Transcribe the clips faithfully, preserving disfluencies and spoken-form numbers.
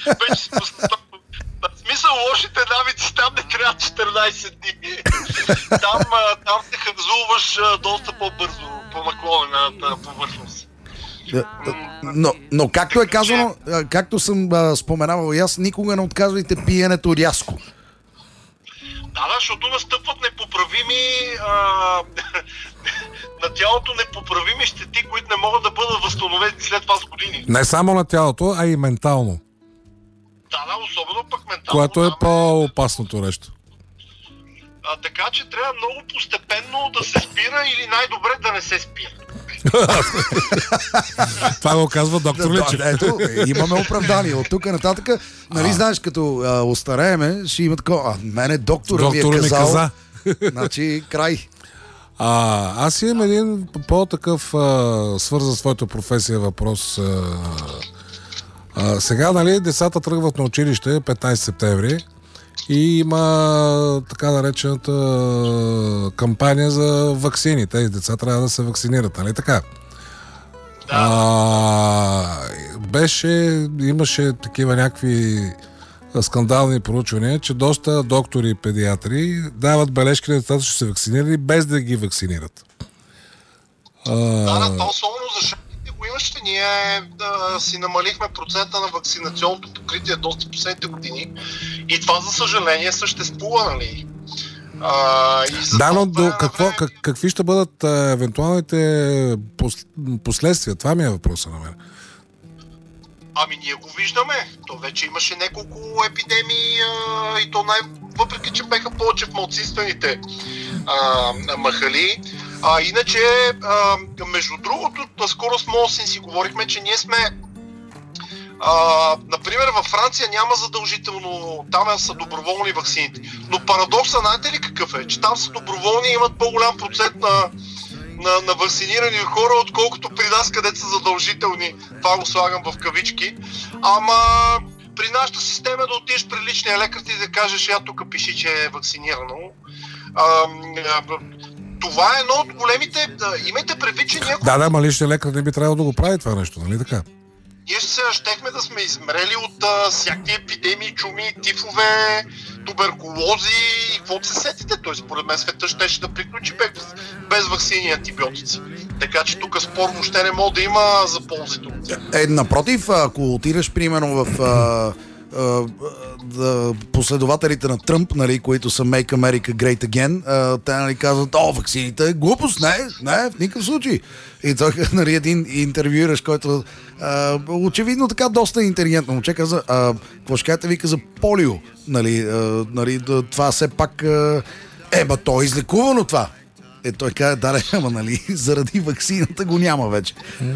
Вече си постъпва. В смисъл, лошите навици там не трябва четиринайсет дни. Там, там се хъмзуваш доста по-бързо по наклонената повърхност. Но, но както е казано, както съм а, споменавал и аз, никога не отказвайте пиенето рязко. Да, да, защото настъпват непоправими а, на тялото непоправими щети, които не могат да бъдат възстановени след това с години. Не само на тялото, а и ментално. Да, да, особено пък ментално. Което е по-опасното нещо. А, така че трябва много постепенно да се спира или най-добре да не се спира. Това го казва доктор Личев. Да, ето, имаме оправдание. От тук нататък, нали, знаеш, като а, остарееме, ще има такова. А, мене доктора ми е казал. Ми каза. Значи, край. А, аз имам един по-такъв а, свързан с твоята професия въпрос. А, а, сега, нали, децата тръгват на училище петнайсети септември и има така наречената кампания за ваксини. Тези деца трябва да се вакцинират, нали така? Да. А, беше, имаше такива някакви скандални проучвания, че доста доктори и педиатри дават бележки на децата, че се вакцинирали без да ги вакцинират. А... Да, да, то особено за шапките го имаше. Ние да, си намалихме процента на вакцинационното покритие доста последните години и това, за съжаление, съществува, нали? А, и да, но до, какво, как, какви ще бъдат а, евентуалните пос, последствия? Това ми е въпроса на мен. Ами ние го виждаме. То вече имаше няколко епидемии а, и то най... въпреки, че беха повече в малцинствените а, махали. А иначе, а, между другото, наскоро с Мосин си говорихме, че ние сме а, например, във Франция няма задължително, там са доброволни ваксините. Но парадоксът, знаете ли какъв е? Че там са доброволни и имат по-голям процент на На, на вакцинирани хора, отколкото при нас, където са задължителни. Това го слагам в кавички. Ама при нашата система е да отидеш при личния лекар и да кажеш, я тук пиши, че е вакцинирано. А, а, това е едно от големите... Да, имайте предвид, че ние... Да, да, ма личния лекар не би трябвало да го прави това нещо, нали така? Ние ще се щехме да сме измрели от а, всякакви епидемии, чуми, тифове, туберкулози и каквото се сетите. Тоест, според мен света щеше да приключи без, без ваксини и антибиотици. Така че тук спор въобще не може да има за ползите от тях. Е, напротив, ако отидеш примерно в а, а, а, последователите на Тръмп, нали, които са Make America Great Again, а, те, нали, казват, о, ваксините е глупост, не, не, в никакъв случай. И той, нали, един интервюираш, който а, очевидно така доста интелигентно момче каза, а, какво ще кажете, ви каза полио, нали, а, нали, това все пак а, е, ба, то е излекувано това. Е, той каза, да, ама, нали, заради ваксината го няма вече.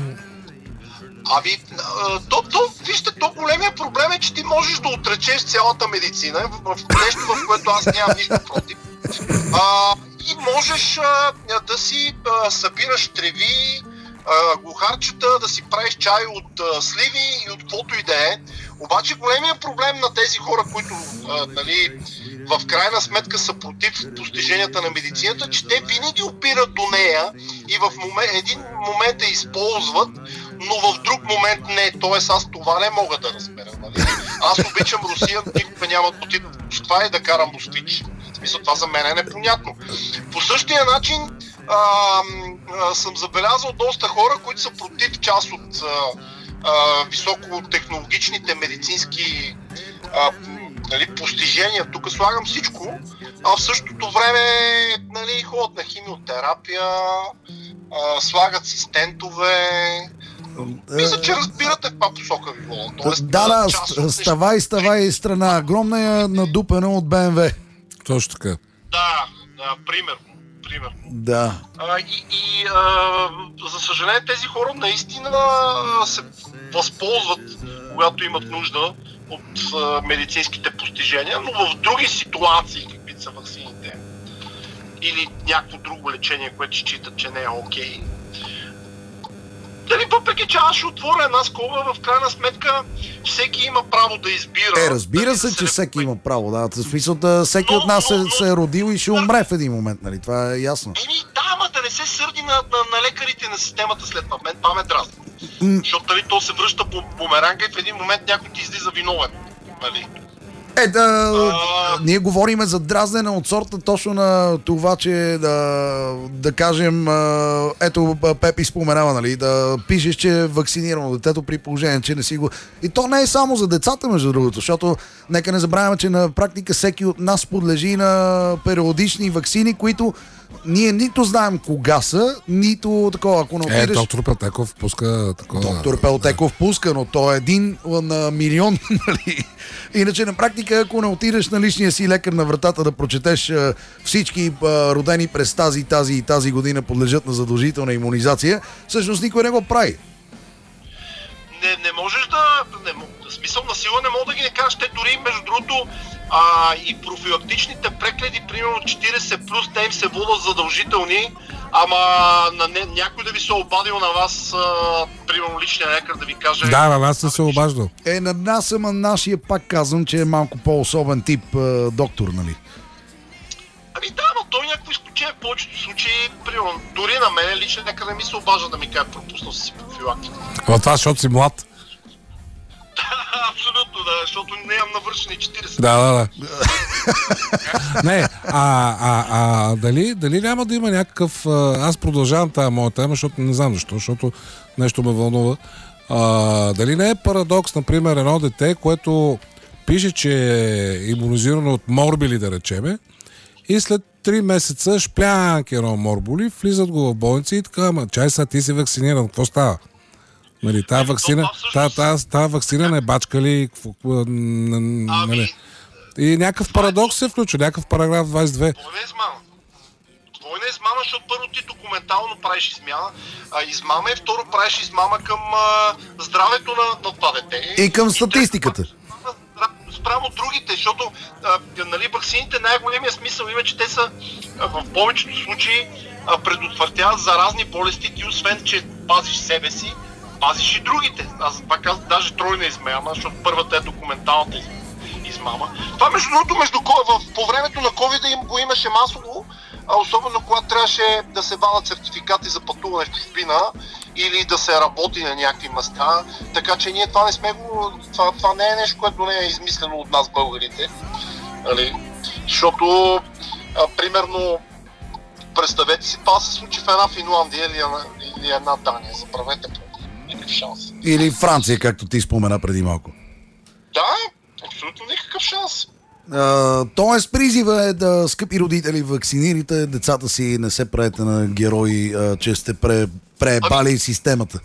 Ами, то, то, вижте, то големия проблем е, че ти можеш да отречеш цялата медицина в, в нещо, в което аз нямам нищо против. А, и можеш а, да си а, събираш треви, а, глухарчета, да си правиш чай от а, сливи и от каквото и да е. Обаче големия проблем на тези хора, които а, нали, в крайна сметка са против постиженията на медицината, че те винаги опират до нея и в момент, един момент я използват, но в друг момент не. Тоест аз това не мога да разбера. Нали? Аз обичам Русия, никога няма да отида в Москва и да карам москвич. В смисъл, това за мен е непонятно. По същия начин а, а, съм забелязал доста хора, които са против част от а, а, високотехнологичните медицински а, нали, постижения. Тук слагам всичко, а в същото време нали, ходят на химиотерапия, а, слагат си стентове. Мисля, че разбирате в каква посока ви вода. Тоест, да, да, ставай, ставай страна. Огромна е надупена от Б М В. Точно така. Да, да, примерно. Примерно. Да. А, и, и а, за съжаление тези хора наистина се възползват, когато имат нужда от а, медицинските постижения, но в други ситуации, каквито са ваксините или някакво друго лечение, което считат, че не е окей. Дали въпреки, че аз ще отворя една скоба, в крайна сметка всеки има право да избира. Е, разбира се, да че се всеки има право, да. В смисъл да всеки но, от нас но, се, но, се е родил и ще умре в един момент, нали? Това е ясно. Еми, да, ама да не се сърди на на, на лекарите на системата след това. Мен това ме дразни. Mm. Защото нали, то се връща по бумеранга и в един момент някой ти излиза виновен. Нали? Е, да, А... ние говориме за дразнене от сорта точно на това, че да, да кажем, ето Пепи споменава, нали, да пишеш, че е вакцинирано детето при положение, че не си го... И то не е само за децата, между другото, защото нека не забравяме, че на практика всеки от нас подлежи на периодични ваксини, които ние нито знаем кога са, нито такова, ако не отидеш... Е, доктор Пелтеков пуска такова... Доктор Пелтеков да. пуска, но той е един на милион, нали? Иначе на практика, ако не отидеш на личния си лекар на вратата да прочетеш всички родени през тази, тази и тази година подлежат на задължителна имунизация, всъщност никой не го прави. Не, не можеш да... Не, в смисъл на сила не мога да ги не кажеш. Те дори, между другото, а, и профилактичните прегледи, примерно четирийсет плюс, те им се водят задължителни, ама на не, някой да ви се обадил на вас, а, примерно личния лекар да ви каже... Да, на нас не се обаждал. Е, на нас, ама нашия пак казвам, че е малко по-особен тип а, доктор, нали? Ами да, но той някакво изключение в повечето случаи, примерно, дори на мен личен лекар не ми се обажда да ми каже, пропуснал си профилактика. Това, защото си млад. Абсолютно, да, защото не имам навършени четирийсет. Да, да, да. Не, а, а, а дали, дали няма да има някакъв... Аз продължавам тази моя тема, защото не знам защо, защото нещо ме вълнува. А, дали не е парадокс, например, едно дете, което пише, че е имунизирано от морбили, да речеме, и след три месеца шплянк едно морболи, влизат го в болница и така, ама чай сега ти си вакциниран, какво става? Нали, тази вакцина, тази, тази, тази вакцина не бачка ли? Нали? И някакъв парадокс се включва, някакъв параграф двайсет и две. Двойна измама. Двойна измама, защото първо ти документално правиш измяна, а, измама и второ правиш измама към а, здравето на, на това дете. И към статистиката. Спрямо другите, защото а, нали, ваксините най-големия смисъл има, че те са а, в повечето случаи а, предотвратяват заразни болести, ти освен, че пазиш себе си, пазиш и другите. Аз пак казвам, даже тройна измама, защото първата е документалната измама. Това между другото, между, в, по времето на ковид им го имаше масово, а особено когато трябваше да се вадят сертификати за пътуване в чужбина или да се работи на някакви места. Така че ние това не сме го... Това, това не е нещо, което не е измислено от нас, българите. Али? Защото, а, примерно, представете си, това се случи в една Финландия или, или една Дания. Забравете по никакъв шанс. Или Франция, както ти спомена преди малко. Да, абсолютно никакъв шанс. Uh, тоест призива е да, скъпи родители, вакцинирайте децата си, не се правете на герои, uh, че сте пре, преебали ами, системата.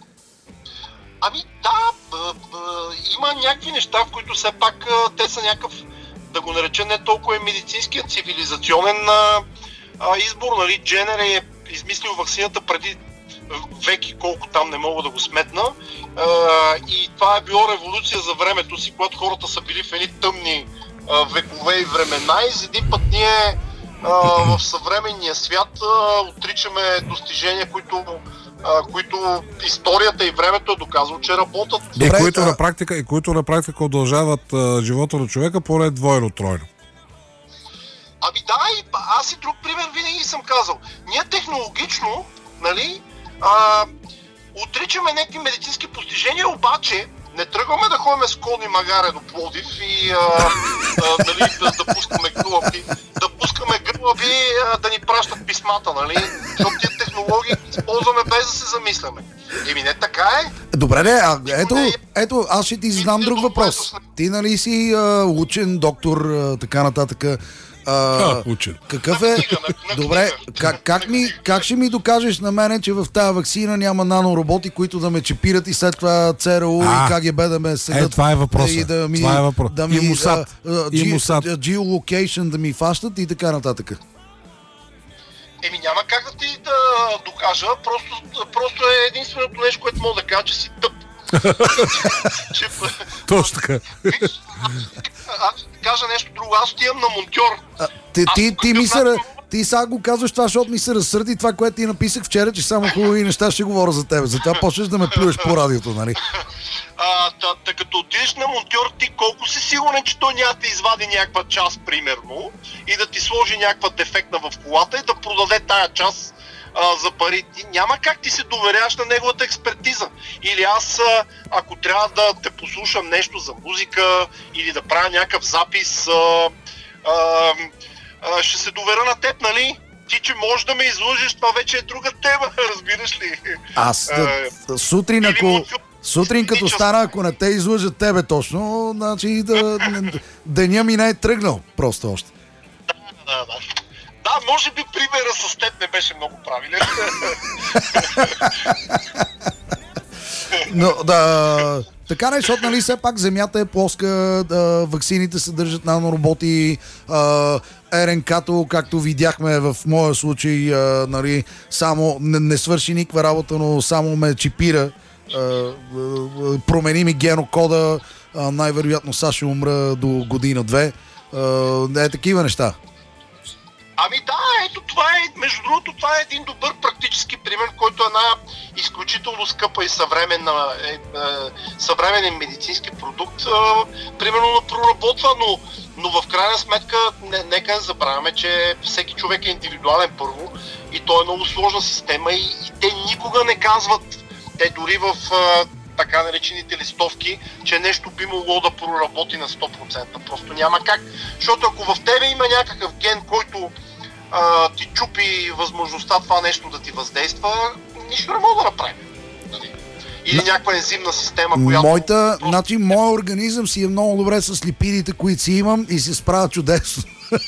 Ами да, б, б, има някакви неща, в които все пак а, те са някакъв, да го наречем не толкова медицинския, цивилизационен а, а, избор. Нали? Дженер е измислил ваксината преди веки, колко там не мога да го сметна. А, и това е било революция за времето си, когато хората са били в едни тъмни векове и времена и за един път ние а, в съвременния свят а, отричаме достижения, които, а, които историята и времето е доказало, че работят. И които на практика, и които на практика удължават а, живота на човека поне двойно, тройно. Ами да, и аз и друг пример винаги съм казал. Ние технологично, нали, а, отричаме някакви медицински постижения, обаче не тръгваме да ходим с конни магаре до Пловдив и а, а, нали, да, да пускаме гълъби, да пускаме гълъби а, да ни пращат писмата, нали? Защото тия технологии използваме без да се замисляме. Еми не така е. Добре, не, а, ето, ето, аз ще ти задам друг въпрос. Ти нали си а, учен, доктор, а, така нататък. А, а, учен. Какъв е... Добре, как, как, ми, как ще ми докажеш на мене, че в тази ваксина няма нанороботи, които да ме чипират и след това ЦРУ и КГБ да ме седат? Е, това е въпросът. И да ми, това е въпрос. Да ми, и Мусад. И Мусад. Geolocation да ми фащат и така нататък. Еми няма как да ти да докажа, просто, просто е единственото нещо, което мога да кажа, че си тъп. Точно така. Аз ще кажа нещо друго, аз отивам на монтьор. А, ти, ти, ти, ми се, ти сега го казваш това, защото ми се разсърди това, което ти написах вчера, че само хубави неща ще говоря за тебе. Затова почваш да ме плюеш по радиото, нали? А, та, та, като отидеш на монтьор, ти колко си сигурен, че той няма да извади някаква част, примерно, и да ти сложи някаква дефектна в колата и да продаде тая част а, за пари. Ти, няма как ти се доверяваш на неговата експертиза. Или аз, а, ако трябва да те послушам нещо за музика или да правя някакъв запис, а, а, а, ще се доверя на теб, нали? Ти, че можеш да ме излъжеш, това вече е друга тема, разбираш ли? Аз да, сутрин, ако, сутрин като стана, ако не те излъжат тебе точно, значи да, деня ми не е тръгнал просто още. Да, да, да. Да, може би примера с теб не беше много правилен. Но да, така не, защото нали все пак земята е плоска, да, ваксините съдържат нанороботи, а, РНК-то, както видяхме в моя случай, а, нали, само не, не свърши никаква работа, но само ме чипира, а, а, промени ми генокода, а, най-вероятно сега ще умра до година-две. Е такива неща. Ами да, ето това е, между другото, това е един добър практически пример, който е една изключително скъпа и съвременна, е, е, съвременен медицински продукт, е, примерно проработва, но, но в крайна сметка не, нека не забравяме, че всеки човек е индивидуален първо и то е много сложна система и, и те никога не казват, те дори в е, така наречените листовки, че нещо би могло да проработи на сто процента. Просто няма как, защото ако в тебе има някакъв ген, който а, ти чупи възможността това нещо да ти въздейства, нищо не мога да направим. Или На... някаква ензимна система, която... Моята, просто... значи, моят организъм си е много добре с липидите, които си имам и се справя чудесно.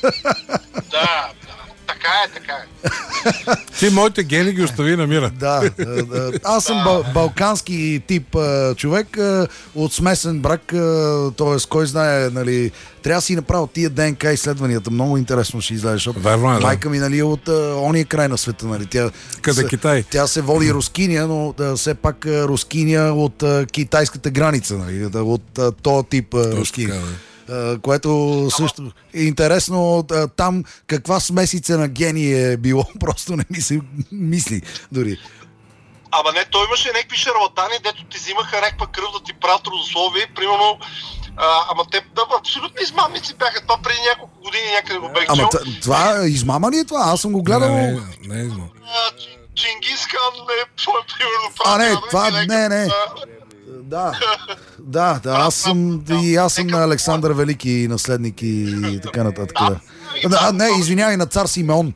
Да, да, така е, така е. Ти моите гени ги остави на мира. Да, аз съм да. балкански тип човек, от смесен брак, т.е. кой знае, нали, трябва да си направя тия ДНК изследванията, много интересно ще излезе, защото Верно е, да. майка ми, нали, е от ония край на света, нали, тя, Къде се, Китай? Тя се води рускиня, но да, все пак рускиня от китайската граница, нали, от този тип рускиня. Uh, което също е интересно, uh, там каква смесица на гени е било, просто не ми се мисли дори. Ама не, той имаше някакви шарлатани, дето ти взимаха някаква кръв да ти правят родословие, примерно, а, ама те да, абсолютно измамници бяха, това преди няколко години някъде го бех чел. Ама това измама ли е това? Аз съм го гледал. Не, не, не е измама. Чингис Хан е, примерно, а не, това не, не. Да, да, да, аз съм и аз съм на Александър Велики наследник и така нататък. А, не, извинявай, на цар Симеон.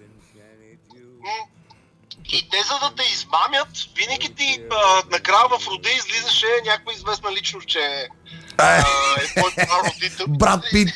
И те, за да те измамят, винаги ти а, накрая в рода излизаше някаква известна личност, че е, е твой родител. Брат Пит.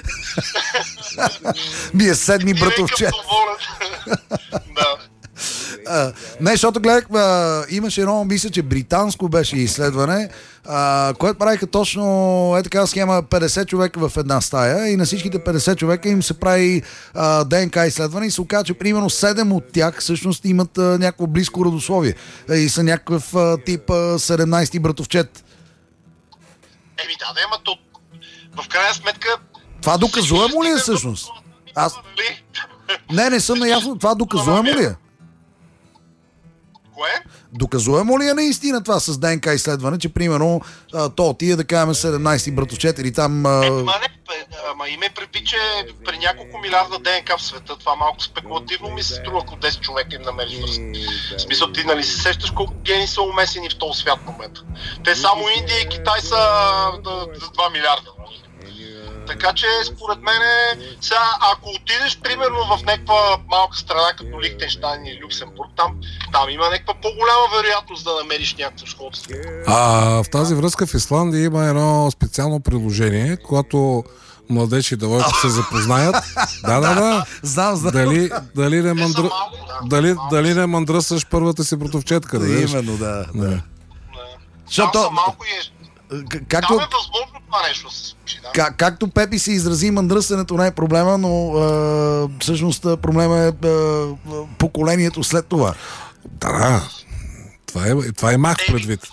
Ми е седми братовчет. Да. Uh, не, защото гледах, uh, имаше едно, мисля, че британско беше изследване, uh, което правиха точно е така схема петдесет човека в една стая и на всичките петдесет човека им се прави uh, ДНК изследване и се оказа, че примерно седем от тях всъщност имат uh, някакво близко родословие и са някакъв uh, тип uh, седемнайсети братовчет. Еми да, да, ама то в крайна сметка... Това доказуемо ли е всъщност? Аз... Не, не съм наясно. Това доказуемо ли е? Кое? Доказуемо ли е наистина това с ДНК изследване, че примерно то отиде да кажем седемнайсети братовчет или там... А... Е, ма не, ама име предвид, че при няколко милиарда ДНК в света, това малко спекулативно ми се струва, ако десет човека им намериш връзка. В смисъл, ти нали се сещаш колко гени са умесени в този свят в момента. Те само Индия и Китай са за два милиарда. Така че, според мен, сега, ако отидеш, примерно, в някаква малка страна, като Лихтенщайн или Люксембург, там, там има някаква по-голяма вероятност да намериш някакво сходство. А в тази връзка в Исландия има едно специално приложение, когато младежи да войки се запознаят. Да, да, да. Знам, знам. Дали, дали, не, мандра... малко, да. дали, дали не мандръсваш първата си братовчетка. Да, именно, да. да. да. Там са малко и... Както... Там е възможно това нещо да се случи, да. Как, както Пепи се изрази, мандръсенето не е проблема, но а, всъщност проблема е а, поколението след това. Да, да. Това е, това е мах предвид.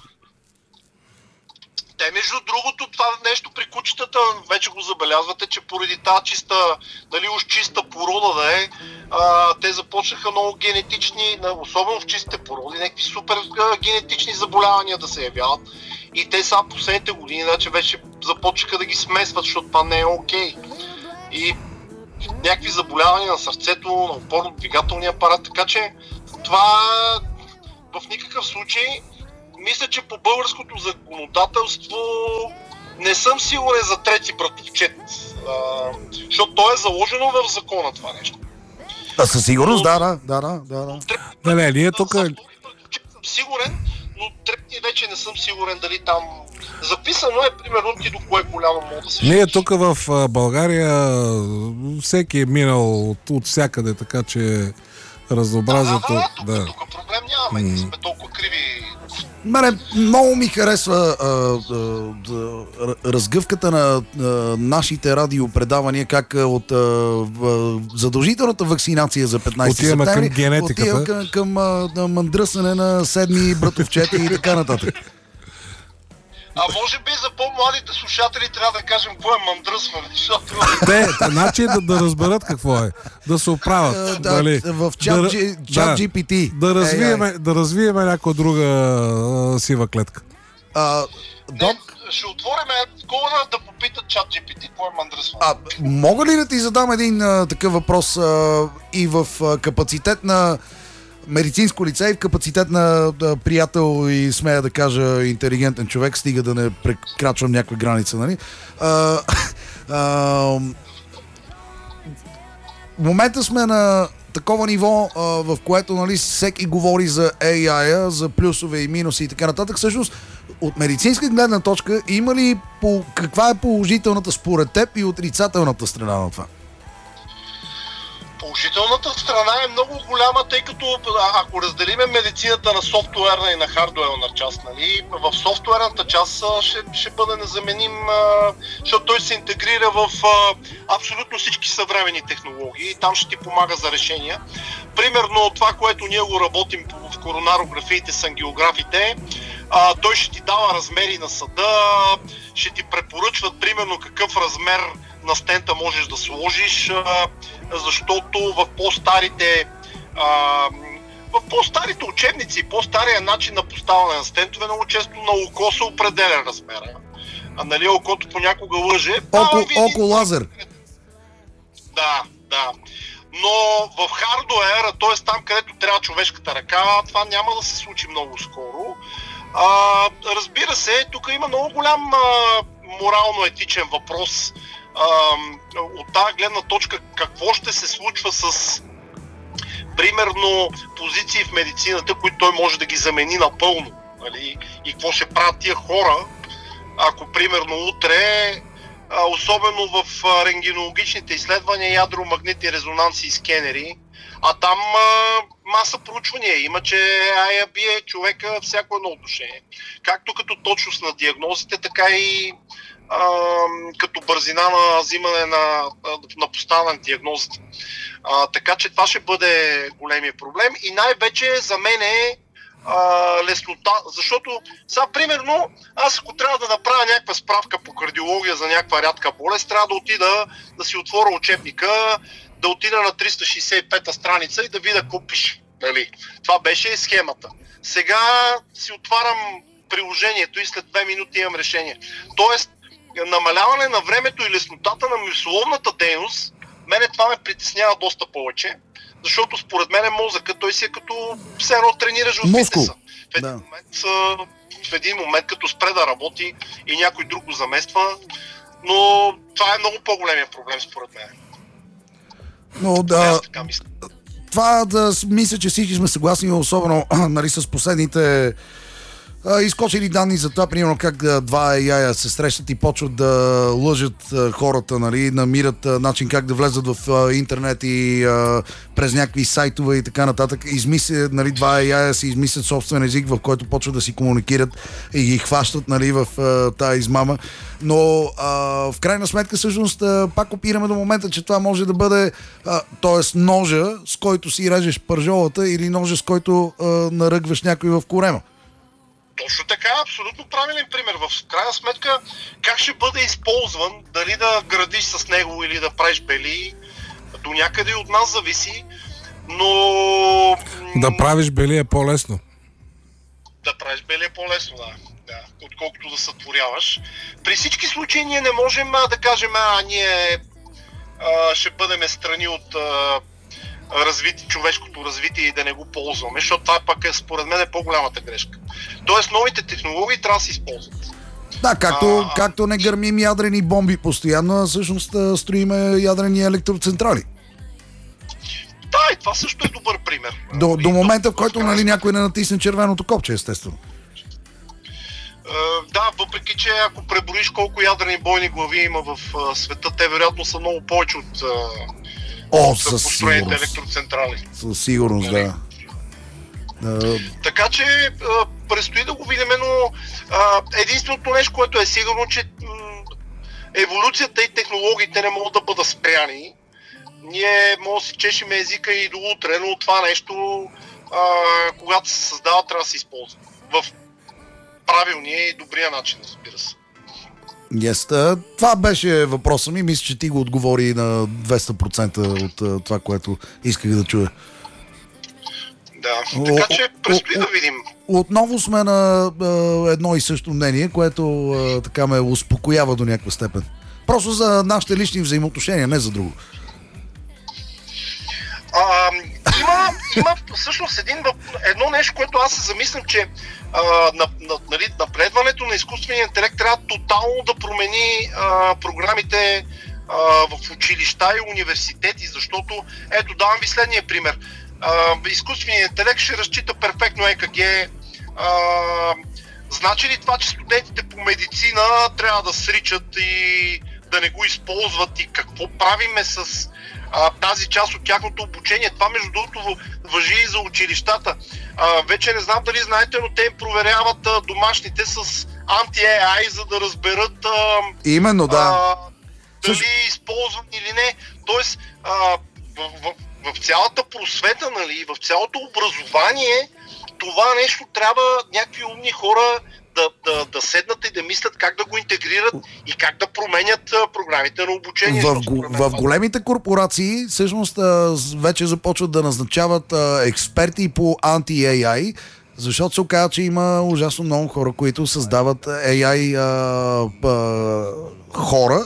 Те, между другото, това нещо при кучетата, вече го забелязвате, че поради тази чиста, дали уж чиста порода да е, а, те започнаха много генетични, особено в чистите породи, някакви супер генетични заболявания да се явяват. И те са последните години, значи вече започнаха да ги смесват, защото това не е окей. И някакви заболявания на сърцето, на опорно-двигателния апарат, така че това в никакъв случай. Мисля, че по българското законодателство не съм сигурен за трети братовчет, а, защото то е заложено в закона това нещо. А със сигурност, да, да, да, да, да. Не, не, ние тук... съм сигурен, но трети вече не съм сигурен дали там... Записано е, примерно, ти до кое коляно мога да се... Ние тук в България всеки е минал от, от всякъде, така че разнообразието... Да, да, да, да. тук, тук проблем нямаме, ние сме толкова криви. Мене много ми харесва а, а, а, разгъвката на а, нашите радиопредавания, как от а, а, задължителната вакцинация за петнайсети отиваме септември към генетиката. отива към, към а, на мъндръсане на седми братовчети и така нататък. А може би за по-младите слушатели трябва да кажем какво е мъндръсване, защото... Те, значи да, да разберат какво е. Да се оправят. А, да, дали, в чат, да, G, чат да, джи пи ти. Да развиеме, да развиеме някоя друга а, сива клетка. А, док, Не, ще отворим колона да попитат чат джи пи ти какво е мъндръсване. а, мога ли да ти задам един а, такъв въпрос а, и в а, капацитет на медицинско лице и в капацитет на да, приятел и смея да кажа интелигентен човек, стига да не прекрачвам някаква граница, нали? А, а, в момента сме на такова ниво, а, в което, нали, всеки говори за ей ай-а, за плюсове и минуси и така нататък. Всъщност, от медицинска гледна точка, има ли по, каква е положителната според теб и отрицателната страна на това? Положителната страна е много голяма, тъй като ако разделиме медицината на софтуерна и на хардуерна част, нали, в софтуерната част ще, ще бъде незаменим, защото той се интегрира в абсолютно всички съвременни технологии и там ще ти помага за решения. Примерно това, което ние го работим в коронарографиите с ангиографите, а, той ще ти дава размери на съда, ще ти препоръчват примерно какъв размер на стента можеш да сложиш, а, защото в по-старите а, в по-старите учебници и по-стария начин на поставяне на стентове много често на око се определя размера. А нали окото понякога лъже. Око, види... око лазер. Да, да. Но в хардуера, т.е. там, където трябва човешката ръка, това няма да се случи много скоро. А, разбира се, тук има много голям а, морално-етичен въпрос. А, от тази гледна точка, какво ще се случва с примерно позиции в медицината, които той може да ги замени напълно, нали? И какво ще правят тия хора, ако примерно утре, а, особено в а, рентгенологичните изследвания, ядромагнитни резонанси и скенери, а там а, маса проучвания има, че ей ай би е човека всяко едно отношение. Както като точност на диагнозите, така и а, като бързина на взимане на, на поставяне на диагнозите. А, така че това ще бъде големия проблем и най-вече за мен е а, леснота, защото сега примерно аз ако трябва да направя някаква справка по кардиология за някаква рядка болест, трябва да отида да си отворя учебника, да отида на триста шейсет и пета страница и да видя какво пише. Нали? Това беше схемата. Сега си отварям приложението и след две минути имам решение. Тоест, намаляване на времето и леснотата на мисловната дейност, мене това ме притеснява доста повече, защото според мен мозъкът, той си е като все едно тренираш в фитнеса. В един, да. момент, в един момент, като спре да работи и някой друг го замества, но това е много по-големия проблем според мен. Но да, това да мисля, че всички сме съгласни, особено нали, с последните а, изкочили данни за това, примерно как а, два ей ай се срещат и почват да лъжат а, хората, нали, намират а, начин как да влезат в а, интернет и а, през някакви сайтове и така нататък. Измислят, нали, два ей ай си измислят собствен език, в който почват да си комуникират и ги хващат, нали, в а, тая измама. Но а, в крайна сметка всъщност а, пак опираме до момента, че това може да бъде а, т.е. ножа, с който си режеш пържолата или ножа, с който а, наръгваш някой в корема. Точно така, абсолютно правилен пример. В крайна сметка, как ще бъде използван, дали да градиш с него или да правиш бели, до някъде от нас зависи, но... Да правиш бели е по-лесно. Да правиш бели е по-лесно, да. Да, отколкото да сътворяваш. При всички случаи ние не можем а, да кажем, а ние а, ще бъдем страни от а, развити, човешкото развитие и да не го ползваме, защото това пък е според мен е по-голямата грешка. Тоест новите технологии трябва да се използват. Да, както, а, както не гърмим ядрени бомби постоянно, а всъщност строиме ядрени електроцентрали. Да, и това също е добър пример. До, до момента, в който нали, някой не натисне червеното копче, естествено. Uh, да, въпреки че ако преброиш колко ядрени бойни глави има в uh, света, те вероятно са много повече от, uh, О, от със построените сигурност. електроцентрали. Със сигурност, да. Uh, Така че uh, предстои да го видим, но uh, единственото нещо, което е сигурно, че м- еволюцията и технологиите не могат да бъдат спряни. Ние може да си чешем езика и до утре, но това нещо, uh, когато се създава, трябва да се използва. В правилния и добрия начин, разбира се. Yes. Това беше въпросът ми. Мисля, че ти го отговори на двеста процента от това, което исках да чуя. Да, така че предстои да видим. Отново сме на е, едно и също мнение, което е, така ме успокоява до някаква степен. Просто за нашите лични взаимоотношения, не за друго. А, има, има всъщност един, едно нещо, което аз се замислям, че а, на, на, нали, напредването на изкуствения интелект трябва тотално да промени а, програмите а, в училища и университети, защото, ето давам ви следния пример. А, изкуственият интелект ще разчита перфектно Е К Г. А, значи ли това, че студентите по медицина трябва да сричат и да не го използват и какво правиме с а, тази част от тяхното обучение? Това между другото важи и за училищата. А, вече не знам дали знаете, но те им проверяват а, домашните с анти-Ей Ай, за да разберат а, Именно, да. а, дали Също... е използван или не. Тоест, а, в, в, в цялата просвета, нали, в цялото образование, това нещо трябва някакви умни хора да, да, да седнат и да мислят как да го интегрират и как да променят а, програмите на обучение. В, в големите корпорации всъщност а, вече започват да назначават а, експерти по анти-Ей Ай, защото се оказа, че има ужасно много хора, които създават Ей Ай а, а, хора,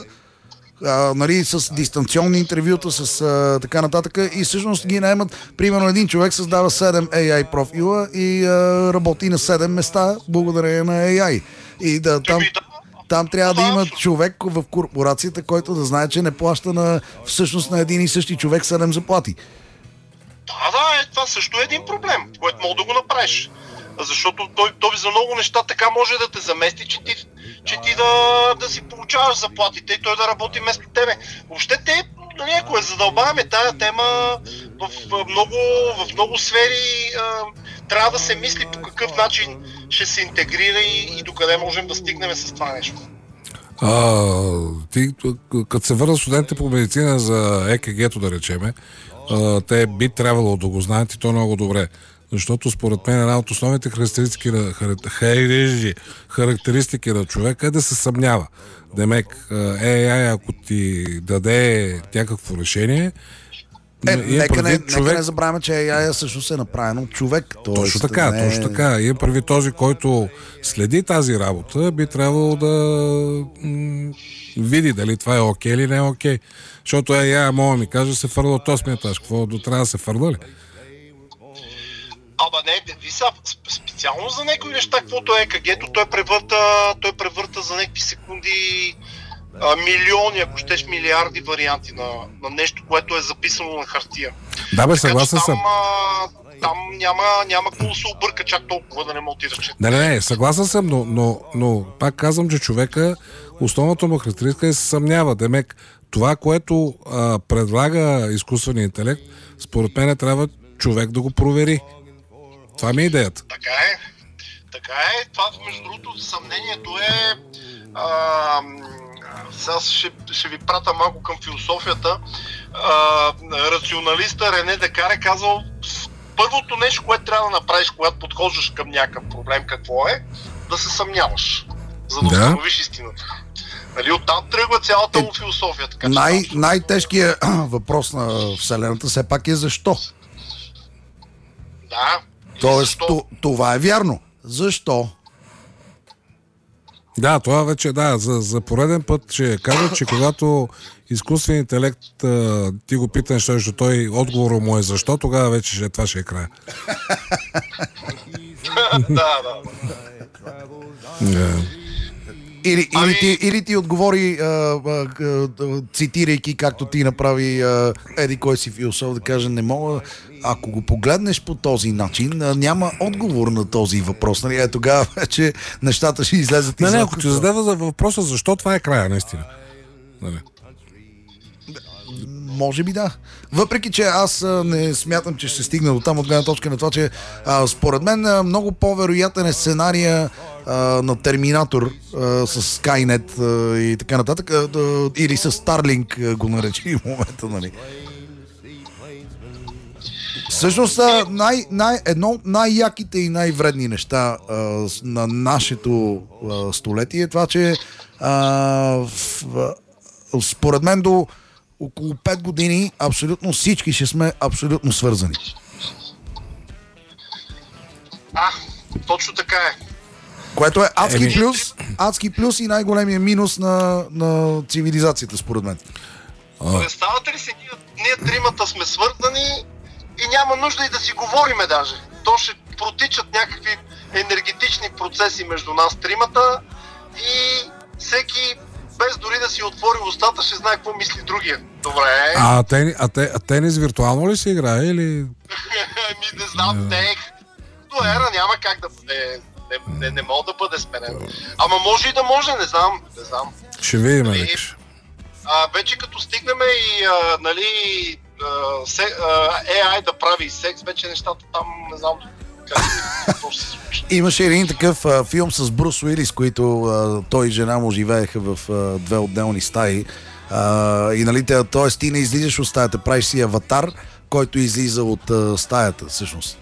А, нали, с дистанционни интервюта, с а, така нататък и всъщност ги наемат. Примерно един човек създава седем Ей Ай профила и а, работи на седем места благодарение на Ей Ай. И да, там, там трябва да има човек в корпорацията, който да знае, че не плаща на, всъщност на един и същи човек седем заплати. Да, да, е, това също е един проблем, който мога да го направиш. Защото той, той за много неща така може да те замести, че ти, че ти да, да си получаваш заплатите и той да работи вместо тебе. Въобще те, нали, ако я задълбаваме тая тема в, в, много, в много сфери, а, трябва да се мисли по какъв начин ще се интегрира и, и докъде можем да стигнем с това нещо. А, ти, като се върнат студентите по медицина за Е К Г-то, да речеме, а, те би трябвало да го знаят и то много добре. Защото според мен една от основните характеристики на, характеристики на човека е да се съмнява. Демек, Ей Ай, ако ти даде някакво решение, Е, нека, не, човек... нека не забравяме, че Ей Ай всъщност е направено от човек. Точно така, не... точно така. И прави този, който следи тази работа, би трябвало да м- види дали това е окей или не е окей. Защото Ей Ай, мога ми каже, се фърля от осмия етаж. Какво до трябва да се фърля ли? Ама не, ви са специално за някои неща, каквото е Е К Г-то, той превърта, той превърта за някакви секунди а, милиони, ако щеш милиарди варианти на, на нещо, което е записано на хартия. Да, бе, съгласен съм. Там, а, там няма, няма какво да се обърка чак толкова да не мога ти да чета. Не, не, не, съгласен съм, но, но, но пак казвам, че човека, основната му характеристика е да се съмнява. Демек, това, което а, предлага изкуственият интелект, според мен трябва човек да го провери. Това ми е идеята. Така е. Така е. Това, между другото, съмнението е... А, сега ще, ще ви пратя малко към философията. А, рационалиста Рене Декар е казал, първото нещо, което трябва да направиш, когато подхождаш към някакъв проблем, какво е? Да се съмняваш, за да, да. установиш истината. Нали, оттам тръгва цялата му философия. Така, най- че, най-тежкият въпрос на Вселената все пак е защо. Да. Тоест, т- това е вярно. Защо? Да, това вече, да, за, за пореден път ще кажа, че когато изкуствен интелект а, ти го питаш, защото той отговорът му е защо, тогава вече ще, това ще е края. Да, да. Yeah. Или, Ами... или, ти, или ти отговори, а, а, а, цитирайки както ти направи а, еди кой си философ, да каже, не мога, ако го погледнеш по този начин, а, няма отговор на този въпрос. Нали? Е, тогава вече нещата ще излезат. Не, не, ако ти задава за въпроса защо, това е края, наистина. Нали? Може би да. Въпреки, че аз а, не смятам, че ще стигна до там от гледна точка на това, че а, според мен а, много по-вероятен е сценария а, на Терминатор а, с Skynet а, и така нататък, а, а, или с Starlink а, го наречи в момента, нали. Всъщност, най, най, едно от най-яките и най-вредни неща а, на нашето а, столетие е това, че а, в, а, според мен до около пет години абсолютно всички ще сме абсолютно свързани. А, точно така е. Което е адски Еми... плюс, адски плюс и най-големия минус на, на цивилизацията, според мен. Представате ли си, ние, ние тримата сме свързани и няма нужда и да си говориме даже. То ще протичат някакви енергетични процеси между нас тримата и всеки, без дори да си отвори устата, ще знае какво мисли другия. Добре. А, тени, а, те, а тенис виртуално ли се играе или... Ми не знам, не. До ера няма как да бъде. Не, не, не мога да бъде сменен. Ама може и да може, не знам. Не знам. Ще видим, Нали, викаш. а, вече като стигнем и а, нали, а, се, а, Ей Ай да прави секс, вече нещата там не знам как ще се случи. Имаше един такъв а, филм с Брус Уилис, които а, той и жена му живееха в а, две отделни стаи. А, и нали, т.е. ти не излизаш от стаята, правиш си аватар, който излиза от а, стаята, всъщност.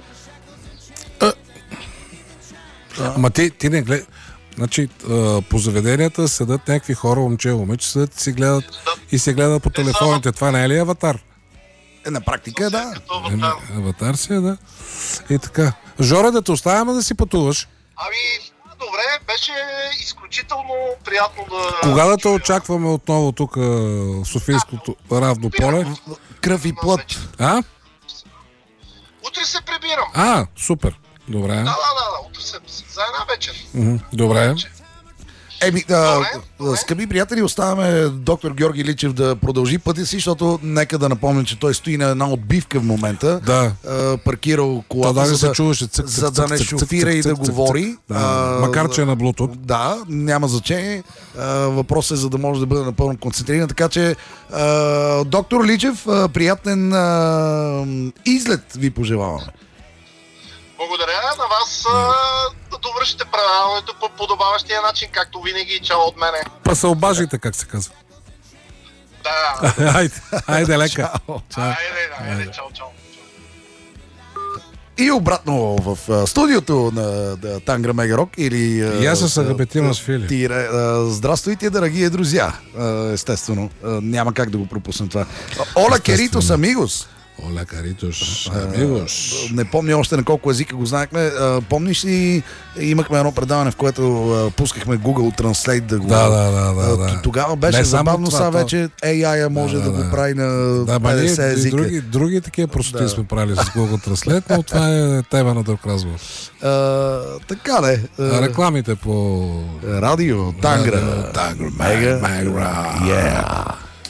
Ама ти, ти не гледа... Значи, а, по заведенията седат някакви хора, момче, момиче, седат и си гледат, и се гледат по телефоните. Това не е ли аватар? Е, на практика, да. Като аватар. Е, аватар си е, да. И така. Жоре, да те оставяме да си пътуваш. Ами, добре, беше изключително приятно да... Кога да те очакваме отново тук в Софийското равно поле? Кръв и плът. А? Утре се прибирам. А, супер. Добре. Да, да, да, да. Утре се, за една вечер. Мгм, добре. Еми, да, Добре, добре. скъпи приятели, оставяме доктор Георги Личев да продължи пътя си, защото нека да напомним, че той стои на една отбивка в момента. Да. А, паркирал колата, Това даже за се да, чуваше цък, за цък, да цък, не цък, шофира цък, и цък, да цък, говори. Да. А, Макар, че е на Bluetooth. Да, няма значение. А, въпросът е за да може да бъде напълно концентриран. Така че, а, доктор Личев, а, приятен а, излет ви пожелаваме. Благодаря на вас да довършите предаването по подобаващия начин, както винаги. Чао от мене. Па се обажите, как се казва. Да. Айде, айде лека. Айде, айде, чао, чао. И обратно в а, студиото на, на Тангра Мегарок или... а, И аз се а, агапетирам с Фили. Тире, а, здравствуйте, драги друзья. А, естествено, а, няма как да го пропуснем това. Ола Керитос, амигос. Оля Каритош, амигош. Не помня още на колко езика го знаехме. А, помниш ли, имахме едно предаване, в което а, пускахме Google Translate да го... Да, да, да, да, а, да. Тогава беше Не само забавно, това, сега то- вече Ей Ай може да, Да, да, да, го да. прави на Да, ма ние петдесет и езика. други, други такива простоти Да. сме правили с Google Translate, но това е тема на друг разговор. А, така де. А, Рекламите по... Радио Тангра. Тангра, Мега. Мега. Yeah.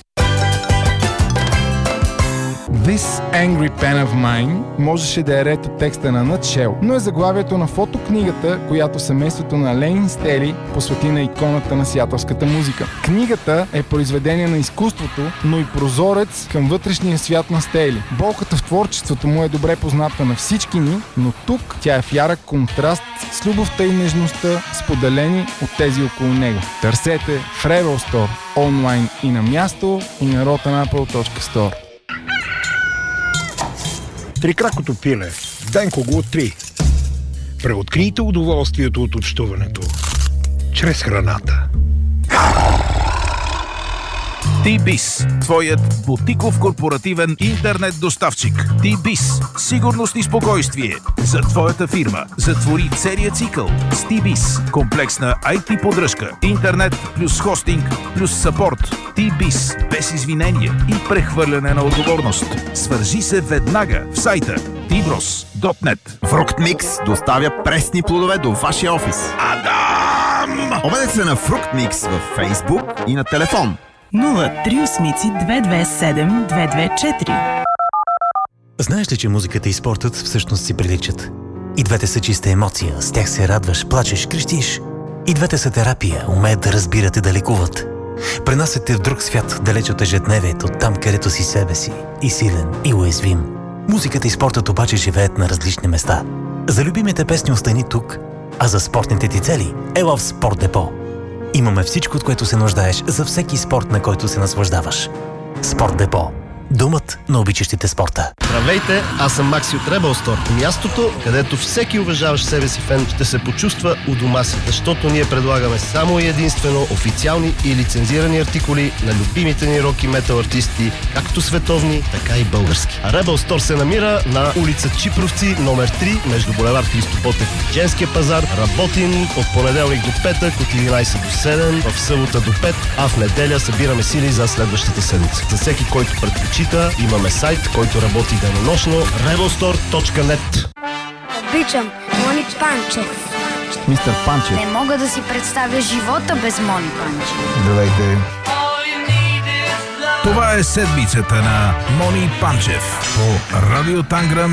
This angry pen of mine можеше да е ред от текста на Nutshell, но е заглавието на фотокнигата, която семейството на Ленин Стели посвети на иконата на сиатълската музика. Книгата е произведение на изкуството, но и прозорец към вътрешния свят на Стели. Болката в творчеството му е добре позната на всички ни, но тук тя е в ярък контраст с любовта и нежността, споделени от тези около него. Търсете в Rebel Store, онлайн и на място, и на rotanapple точка store. Трикракото пиле. Денко го три. Преоткрийте удоволствието от общуването чрез храната. T-Biz, твоят бутиков корпоративен интернет доставчик. T-Biz, сигурност и спокойствие за твоята фирма. Затвори целия цикъл с T-Biz. Комплексна ай ти поддръжка, интернет плюс хостинг плюс съпорт. T-Biz, без извинения и прехвърляне на отговорност. Свържи се веднага в сайта ти брос точка нет. Фруктмикс доставя пресни плодове до вашия офис. Адам! Обадете се на Фруктмикс във Фейсбук и на телефон нула три осем две две седем две две четири. Знаеш ли, че музиката и спортът всъщност си приличат? И двете са чиста емоция, с тях се радваш, плачеш, крещиш. И двете са терапия, умеят да разбират и да лекуват. Пренасят те в друг свят, далеч от ежедневието, там където си себе си, и силен, и уязвим. Музиката и спортът обаче живеят на различни места. За любимите песни остани тук, а за спортните ти цели ела в Спорт Депо. Имаме всичко, от което се нуждаеш за всеки спорт, на който се наслаждаваш. Спорт Депо. Думът на обичащите спорта. Здравейте, аз съм Макси от Rebel Store. Мястото, където всеки уважаващ себе си фен ще се почувства у дома си, защото ние предлагаме само и единствено официални и лицензирани артикули на любимите ни рок и метал артисти, както световни, така и български. А Rebel Store се намира на улица Чипровци, номер три, между булевард Христо Ботев и Женския пазар. Работим от понеделник до петък, от единайсет до седем, в събота до пет, а в неделя събираме сили за следващата седмица. За всеки, който предпочита, имаме сайт, който работи денонощно rebel store точка нет. Обичам Мони Панчев. Мистер Панчев. Не мога да си представя живота без Мони Панчев. Здравейте. Това е седмицата на Мони Панчев по Радио Танграм.